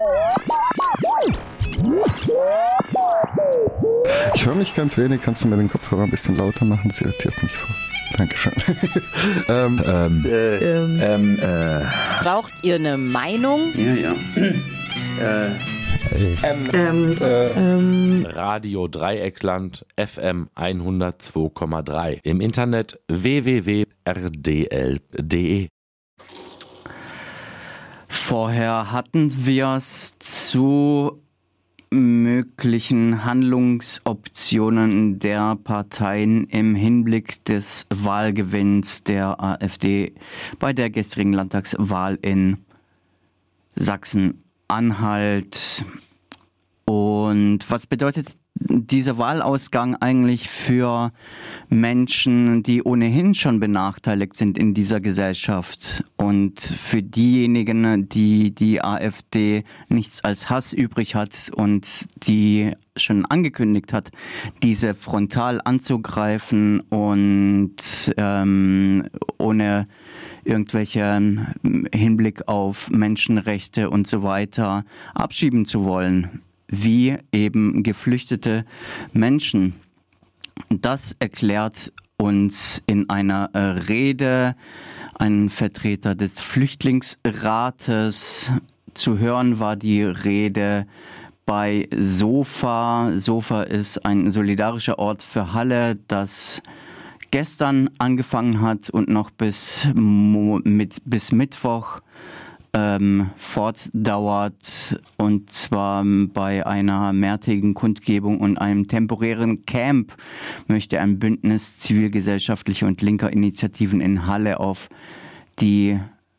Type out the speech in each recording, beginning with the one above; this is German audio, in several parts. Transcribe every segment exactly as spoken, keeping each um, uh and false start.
Ich höre mich ganz wenig. Kannst du mir den Kopfhörer ein bisschen lauter machen? Das irritiert mich voll. Dankeschön. ähm, ähm, äh, ähm, ähm, äh, Braucht ihr eine Meinung? Ja, ja. äh, ähm, ähm, äh, ähm. Radio Dreieckland F M hundertzwei Komma drei. Im Internet w w w punkt r d l punkt d e. Vorher hatten wir es zu möglichen Handlungsoptionen der Parteien im Hinblick des Wahlgewinns der AfD bei der gestrigen Landtagswahl in Sachsen-Anhalt. Und was bedeutet dieser Wahlausgang eigentlich für Menschen, die ohnehin schon benachteiligt sind in dieser Gesellschaft und für diejenigen, die die AfD nichts als Hass übrig hat und die schon angekündigt hat, diese frontal anzugreifen und ähm, ohne irgendwelchen Hinblick auf Menschenrechte und so weiter abschieben zu wollen, wie eben geflüchtete Menschen. Das erklärt uns in einer Rede ein Vertreter des Flüchtlingsrates. Zu hören war die Rede bei SOFA. SOFA ist ein solidarischer Ort für Halle, das gestern angefangen hat und noch bis, mit, bis Mittwoch ähm, fortdauert, und zwar bei einer mehrtägigen Kundgebung und einem temporären Camp möchte ein Bündnis zivilgesellschaftlicher und linker Initiativen in Halle auf die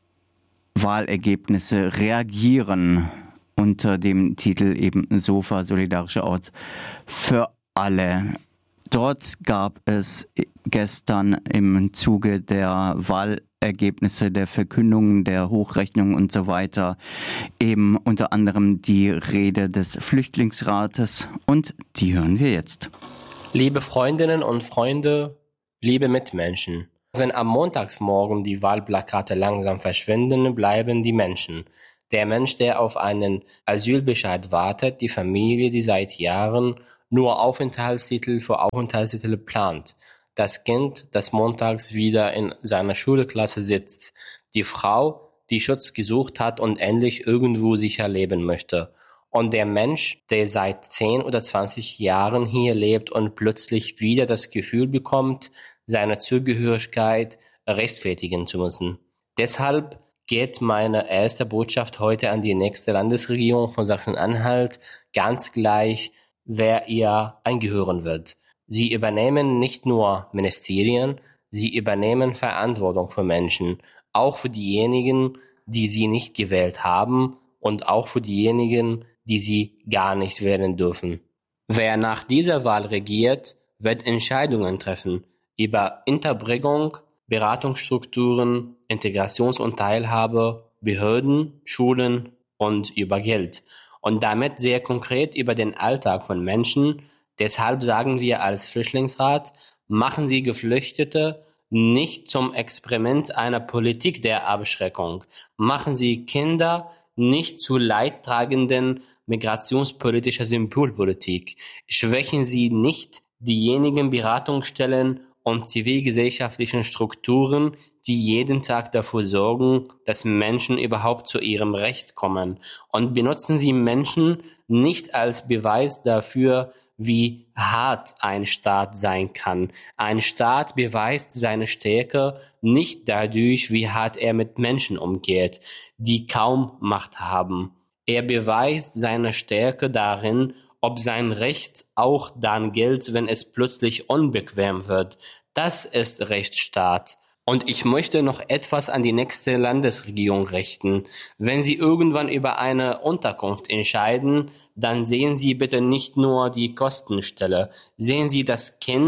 Wahlergebnisse reagieren, unter dem Titel eben SOFA, solidarischer Ort für alle. Dort gab es gestern im Zuge der Wahlergebnisse, der Verkündung, der Hochrechnung und so weiter eben unter anderem die Rede des Flüchtlingsrates, und die hören wir jetzt. Liebe Freundinnen und Freunde, liebe Mitmenschen, wenn am Montagsmorgen die Wahlplakate langsam verschwinden, bleiben die Menschen. Der Mensch, der auf einen Asylbescheid wartet, die Familie, die seit Jahren nur Aufenthaltstitel für Aufenthaltstitel plant, das Kind, das montags wieder in seiner Schulklasse sitzt, die Frau, die Schutz gesucht hat und endlich irgendwo sicher leben möchte, und der Mensch, der seit zehn oder zwanzig Jahren hier lebt und plötzlich wieder das Gefühl bekommt, seine Zugehörigkeit rechtfertigen zu müssen. Deshalb geht meine erste Botschaft heute an die nächste Landesregierung von Sachsen-Anhalt, ganz gleich, wer ihr angehören wird. Sie übernehmen nicht nur Ministerien, sie übernehmen Verantwortung für Menschen, auch für diejenigen, die sie nicht gewählt haben und auch für diejenigen, die sie gar nicht wählen dürfen. Wer nach dieser Wahl regiert, wird Entscheidungen treffen über Unterbringung, Beratungsstrukturen, Integrations- und Teilhabe, Behörden, Schulen und über Geld. Und damit sehr konkret über den Alltag von Menschen. Deshalb sagen wir als Flüchtlingsrat, machen Sie Geflüchtete nicht zum Experiment einer Politik der Abschreckung. Machen Sie Kinder nicht zu leidtragenden migrationspolitischer Symbolpolitik. Schwächen Sie nicht diejenigen Beratungsstellen und zivilgesellschaftlichen Strukturen, die jeden Tag dafür sorgen, dass Menschen überhaupt zu ihrem Recht kommen. Und benutzen Sie Menschen nicht als Beweis dafür, wie hart ein Staat sein kann. Ein Staat beweist seine Stärke nicht dadurch, wie hart er mit Menschen umgeht, die kaum Macht haben. Er beweist seine Stärke darin, ob sein Recht auch dann gilt, wenn es plötzlich unbequem wird. Das ist Rechtsstaat. Und ich möchte noch etwas an die nächste Landesregierung richten. Wenn Sie irgendwann über eine Unterkunft entscheiden, dann sehen Sie bitte nicht nur die Kostenstelle. Sehen Sie das Kind,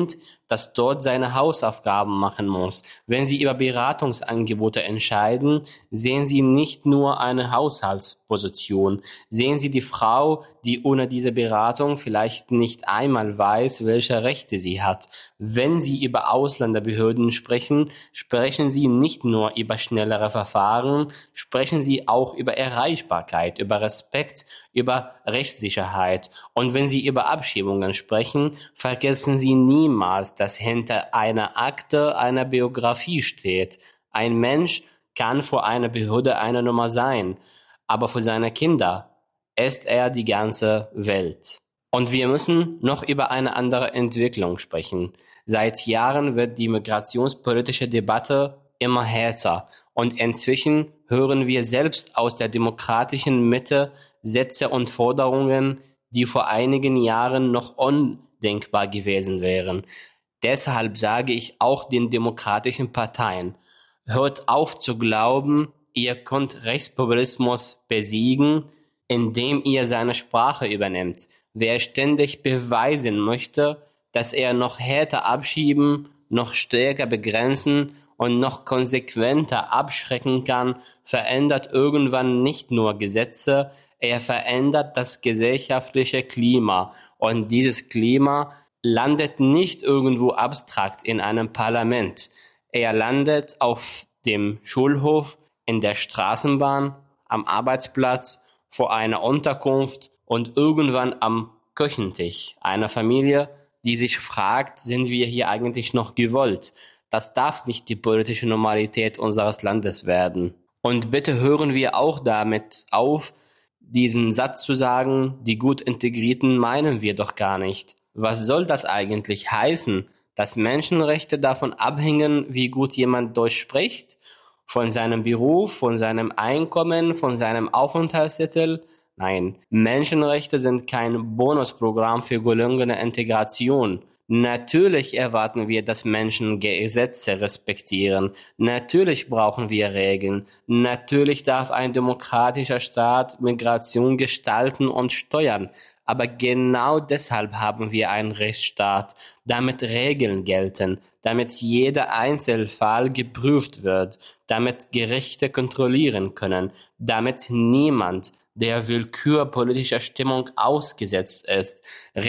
das dort seine Hausaufgaben machen muss. Wenn Sie über Beratungsangebote entscheiden, sehen Sie nicht nur eine Haushaltsposition. Sehen Sie die Frau, die ohne diese Beratung vielleicht nicht einmal weiß, welche Rechte sie hat. Wenn Sie über Ausländerbehörden sprechen, sprechen Sie nicht nur über schnellere Verfahren, sprechen Sie auch über Erreichbarkeit, über Respekt, über Rechtssicherheit. Und wenn Sie über Abschiebungen sprechen, vergessen Sie niemals, dass hinter einer Akte eine Biografie steht. Ein Mensch kann vor einer Behörde eine Nummer sein, aber für seine Kinder ist er die ganze Welt. Und wir müssen noch über eine andere Entwicklung sprechen. Seit Jahren wird die migrationspolitische Debatte immer härter und inzwischen hören wir selbst aus der demokratischen Mitte Sätze und Forderungen, die vor einigen Jahren noch undenkbar gewesen wären. Deshalb sage ich auch den demokratischen Parteien, hört auf zu glauben, ihr könnt Rechtspopulismus besiegen, indem ihr seine Sprache übernimmt. Wer ständig beweisen möchte, dass er noch härter abschieben, noch stärker begrenzen und noch konsequenter abschrecken kann, verändert irgendwann nicht nur Gesetze, er verändert das gesellschaftliche Klima. Und dieses Klima landet nicht irgendwo abstrakt in einem Parlament. Er landet auf dem Schulhof, in der Straßenbahn, am Arbeitsplatz, vor einer Unterkunft und irgendwann am Küchentisch einer Familie, die sich fragt, sind wir hier eigentlich noch gewollt? Das darf nicht die politische Normalität unseres Landes werden. Und bitte hören wir auch damit auf, diesen Satz zu sagen, die gut Integrierten meinen wir doch gar nicht. Was soll das eigentlich heißen? Dass Menschenrechte davon abhängen, wie gut jemand Deutsch spricht? Von seinem Beruf, von seinem Einkommen, von seinem Aufenthaltstitel? Nein, Menschenrechte sind kein Bonusprogramm für gelungene Integration. Natürlich erwarten wir, dass Menschen Gesetze respektieren. Natürlich brauchen wir Regeln. Natürlich darf ein demokratischer Staat Migration gestalten und steuern. Aber genau deshalb haben wir einen Rechtsstaat, damit Regeln gelten, damit jeder Einzelfall geprüft wird, damit Gerichte kontrollieren können, damit niemand der Willkür politischer Stimmung ausgesetzt ist.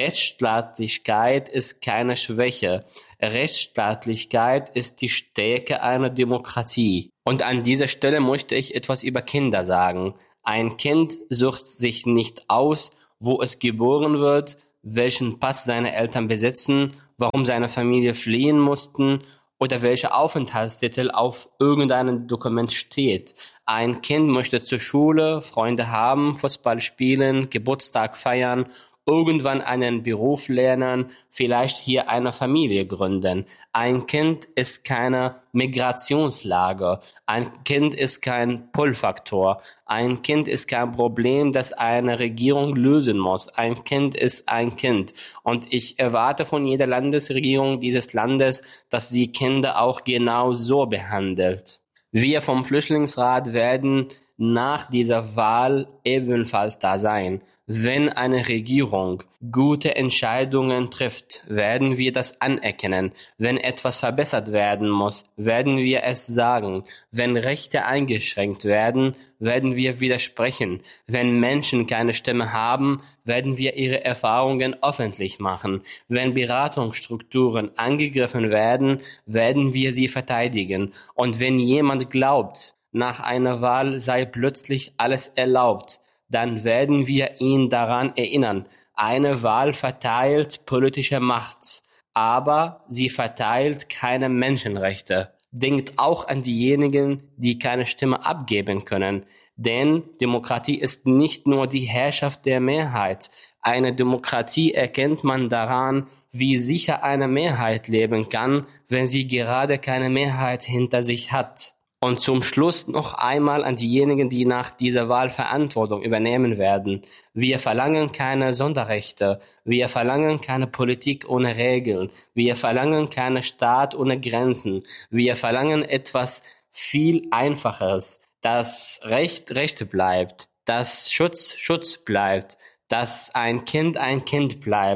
Rechtsstaatlichkeit ist keine Schwäche. Rechtsstaatlichkeit ist die Stärke einer Demokratie. Und an dieser Stelle möchte ich etwas über Kinder sagen. Ein Kind sucht sich nicht aus, wo es geboren wird, welchen Pass seine Eltern besitzen, warum seine Familie fliehen mussten oder welcher Aufenthaltstitel auf irgendeinem Dokument steht. Ein Kind möchte zur Schule, Freunde haben, Fußball spielen, Geburtstag feiern, irgendwann einen Beruf lernen, vielleicht hier eine Familie gründen. Ein Kind ist keine Migrationslage. Ein Kind ist kein Pull-Faktor. Ein Kind ist kein Problem, das eine Regierung lösen muss. Ein Kind ist ein Kind. Und ich erwarte von jeder Landesregierung dieses Landes, dass sie Kinder auch genau so behandelt. Wir vom Flüchtlingsrat werden nach dieser Wahl ebenfalls da sein. Wenn eine Regierung gute Entscheidungen trifft, werden wir das anerkennen. Wenn etwas verbessert werden muss, werden wir es sagen. Wenn Rechte eingeschränkt werden, werden wir widersprechen. Wenn Menschen keine Stimme haben, werden wir ihre Erfahrungen öffentlich machen. Wenn Beratungsstrukturen angegriffen werden, werden wir sie verteidigen. Und wenn jemand glaubt, nach einer Wahl sei plötzlich alles erlaubt, dann werden wir ihn daran erinnern. Eine Wahl verteilt politische Macht, aber sie verteilt keine Menschenrechte. Denkt auch an diejenigen, die keine Stimme abgeben können. Denn Demokratie ist nicht nur die Herrschaft der Mehrheit. Eine Demokratie erkennt man daran, wie sicher eine Mehrheit leben kann, wenn sie gerade keine Mehrheit hinter sich hat. Und zum Schluss noch einmal an diejenigen, die nach dieser Wahl Verantwortung übernehmen werden. Wir verlangen keine Sonderrechte. Wir verlangen keine Politik ohne Regeln. Wir verlangen keinen Staat ohne Grenzen. Wir verlangen etwas viel Einfacheres. Dass Recht Recht bleibt. Dass Schutz Schutz bleibt. Dass ein Kind ein Kind bleibt.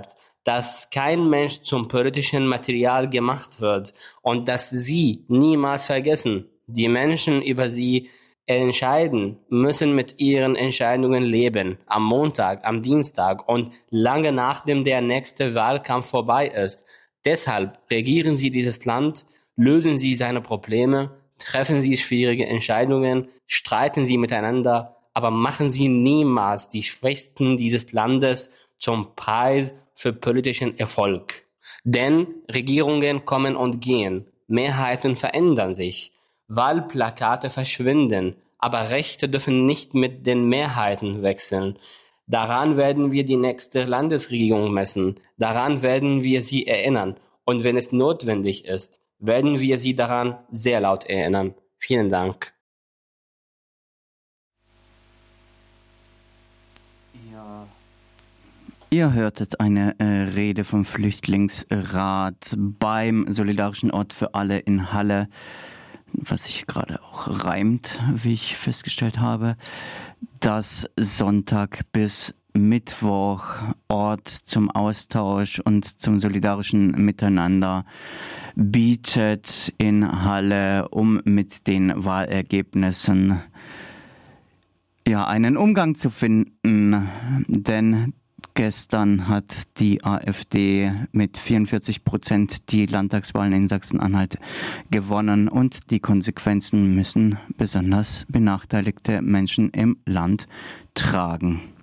dass kein Mensch zum politischen Material gemacht wird und dass sie niemals vergessen, die Menschen über sie entscheiden, müssen mit ihren Entscheidungen leben, am Montag, am Dienstag und lange nachdem der nächste Wahlkampf vorbei ist. Deshalb regieren Sie dieses Land, lösen Sie seine Probleme, treffen Sie schwierige Entscheidungen, streiten Sie miteinander, aber machen Sie niemals die Schwächsten dieses Landes zum Preis für politischen Erfolg. Denn Regierungen kommen und gehen, Mehrheiten verändern sich, Wahlplakate verschwinden, aber Rechte dürfen nicht mit den Mehrheiten wechseln. Daran werden wir die nächste Landesregierung messen, daran werden wir sie erinnern und wenn es notwendig ist, werden wir sie daran sehr laut erinnern. Vielen Dank. Ja. Ihr hörtet eine äh, Rede vom Flüchtlingsrat beim Solidarischen Ort für alle in Halle, was sich gerade auch reimt, wie ich festgestellt habe, dass Sonntag bis Mittwoch Ort zum Austausch und zum solidarischen Miteinander bietet in Halle, um mit den Wahlergebnissen ja einen Umgang zu finden, denn gestern hat die AfD mit vierundvierzig Prozent die Landtagswahlen in Sachsen-Anhalt gewonnen und die Konsequenzen müssen besonders benachteiligte Menschen im Land tragen.